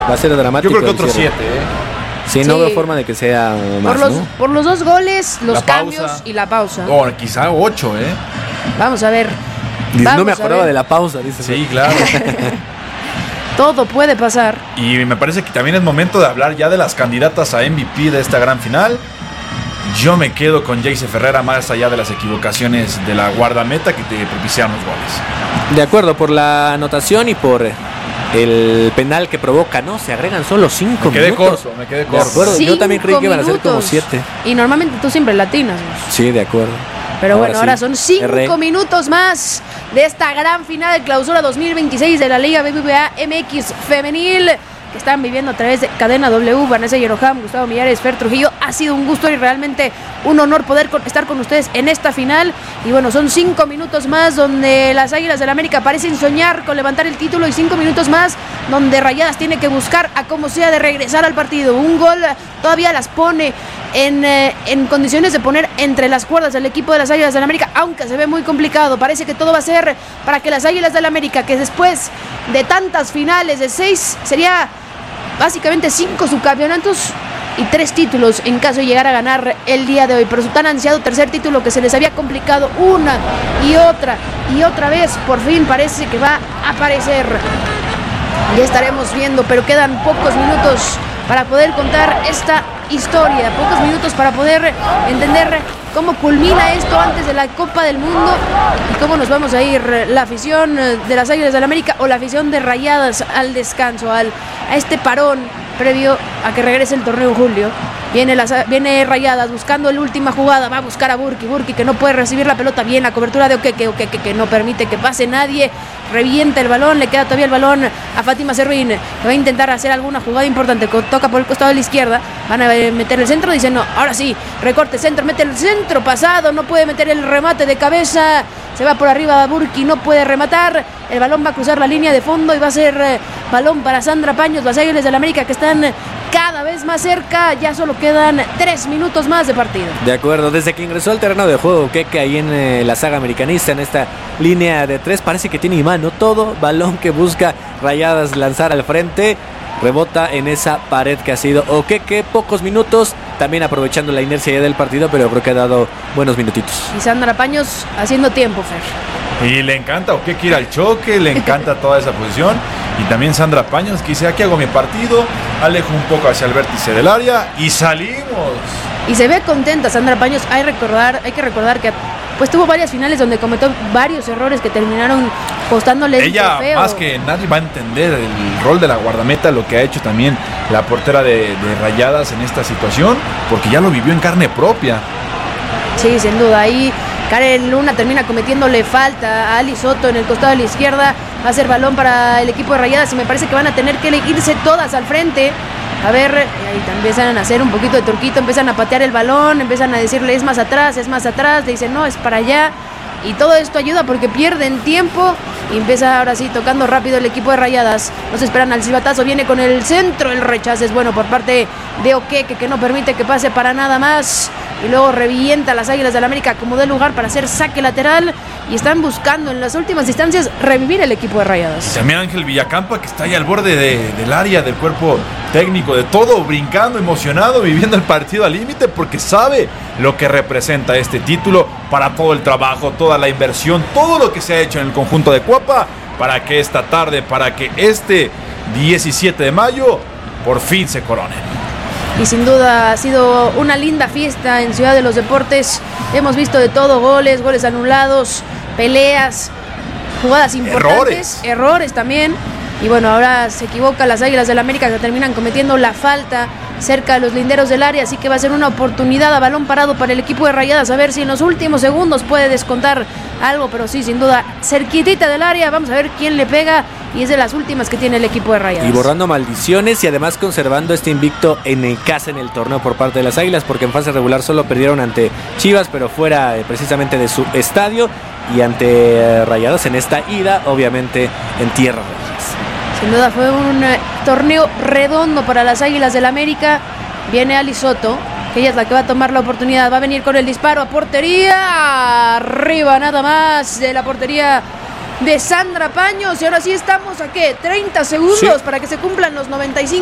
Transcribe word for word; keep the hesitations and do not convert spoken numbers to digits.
Va a ser dramático. Yo creo que otros siete, ¿eh? Sí, no sí. veo forma de que sea más, por los, ¿no? por los dos goles, los la cambios pausa. y la pausa. O oh, quizá ocho, ¿eh? Vamos a ver. Dice, Vamos no me acordaba de la pausa, dice. Sí, claro. Todo puede pasar. Y me parece que también es momento de hablar ya de las candidatas a M V P de esta gran final. Yo me quedo con Jayce Ferreira, más allá de las equivocaciones de la guardameta que te propiciaron los goles. De acuerdo, por la anotación y por el penal que provoca, ¿no? Se agregan solo cinco me quedé minutos. Corto, me quedé corto. De acuerdo, yo también creí que iban a ser como siete. Y normalmente tú siempre latinas, ¿no? Sí, de acuerdo. Pero ahora bueno, sí. ahora son cinco R. minutos más de esta gran final de clausura dos mil veintiséis de la Liga B B V A M X Femenil, que están viviendo a través de Cadena W. Vanessa Yeroham, Gustavo Millares, Fer Trujillo. Ha sido un gusto y realmente un honor poder con, estar con ustedes en esta final. Y bueno, son cinco minutos más donde las Águilas del América parecen soñar con levantar el título, y cinco minutos más donde Rayadas tiene que buscar a como sea de regresar al partido. Un gol todavía las pone en, eh, en condiciones de poner entre las cuerdas al equipo de las Águilas del América, aunque se ve muy complicado. Parece que todo va a ser para que las Águilas del América, que después de tantas finales, de seis, sería básicamente cinco subcampeonatos y tres títulos en caso de llegar a ganar el día de hoy, pero su tan ansiado tercer título que se les había complicado una y otra y otra vez, por fin parece que va a aparecer. Ya estaremos viendo, pero quedan pocos minutos para poder contar esta historia, pocos minutos para poder entender cómo culmina esto antes de la Copa del Mundo y cómo nos vamos a ir la afición de las Águilas del América o la afición de Rayadas al descanso, al, a este parón previo a que regrese el torneo Julio. Viene, las, viene Rayadas buscando la última jugada, va a buscar a Burki, Burki que no puede recibir la pelota bien, la cobertura de Oqueque, Oqueque que no permite que pase nadie, revienta el balón, le queda todavía el balón a Fátima Servín, va a intentar hacer alguna jugada importante, toca por el costado de la izquierda, van a meter el centro, dicen no, ahora sí, recorte centro, mete el centro pasado, no puede meter el remate de cabeza, se va por arriba Burki, no puede rematar, el balón va a cruzar la línea de fondo y va a ser eh, balón para Sandra Paños, las Águilas del América que están cada vez más cerca, ya solo quedan tres minutos más de partido. De acuerdo, desde que ingresó al terreno de juego Keke ahí en eh, la saga americanista, en esta línea de tres, parece que tiene imán, ¿no? Todo balón que busca Rayadas lanzar al frente, rebota en esa pared que ha sido Oqueque, pocos minutos, también aprovechando la inercia ya del partido, pero creo que ha dado buenos minutitos. Y Sandra Paños haciendo tiempo, Fer. Y le encanta Oqueque ir al choque, le encanta toda esa posición. Y también Sandra Paños, que dice, aquí hago mi partido, alejo un poco hacia el vértice del área y salimos. Y se ve contenta Sandra Paños, hay, recordar, hay que recordar que pues tuvo varias finales donde cometió varios errores que terminaron costándole ella, el trofeo. Más que nadie va a entender el rol de la guardameta, lo que ha hecho también la portera de, de Rayadas en esta situación, porque ya lo vivió en carne propia. Sí, sin duda, ahí Karen Luna termina cometiéndole falta a Ali Soto en el costado de la izquierda, va a ser balón para el equipo de Rayadas y me parece que van a tener que irse todas al frente. A ver, ahí empiezan a hacer un poquito de turquito, empiezan a patear el balón, empiezan a decirle es más atrás, es más atrás, le dicen no, es para allá. Y todo esto ayuda porque pierden tiempo y empieza ahora sí tocando rápido el equipo de Rayadas. No se esperan al silbatazo, viene con el centro, el rechazo es bueno por parte de Oqueque que no permite que pase para nada más. Y luego revienta a las Águilas del América como de lugar para hacer saque lateral y están buscando en las últimas instancias revivir el equipo de Rayadas. También Ángel Villacampa que está ahí al borde de, del área, del cuerpo técnico, de todo, brincando, emocionado, viviendo el partido al límite porque sabe lo que representa este título para todo el trabajo, toda la inversión, todo lo que se ha hecho en el conjunto de Cuapa para que esta tarde, para que este diecisiete de mayo por fin se coronen. Y sin duda ha sido una linda fiesta en Ciudad de los Deportes. Hemos visto de todo, goles, goles anulados, peleas, jugadas importantes, errores, errores también. Y bueno, ahora se equivoca las Águilas del América que terminan cometiendo la falta cerca de los linderos del área, así que va a ser una oportunidad a balón parado para el equipo de Rayadas, a ver si en los últimos segundos puede descontar algo, pero sí, sin duda, cerquitita del área, vamos a ver quién le pega, y es de las últimas que tiene el equipo de Rayadas. Y borrando maldiciones y además conservando este invicto en casa en el torneo por parte de las Águilas, porque en fase regular solo perdieron ante Chivas, pero fuera eh, precisamente de su estadio, y ante eh, Rayadas en esta ida, obviamente en tierra. Sin duda fue un eh, torneo redondo para las Águilas del América. Viene Ali Soto, que ella es la que va a tomar la oportunidad. Va a venir con el disparo a portería. Arriba nada más de la portería de Sandra Paños. Y ahora sí estamos a qué, treinta segundos Sí. para que se cumplan los noventa y cinco